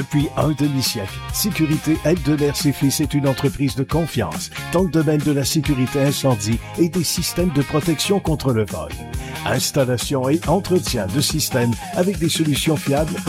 Depuis un demi-siècle, Sécurité Aide de l'Air Fils est une entreprise de confiance dans le domaine de la sécurité incendie et des systèmes de protection contre le vol. Installation et entretien de systèmes avec des solutions fiables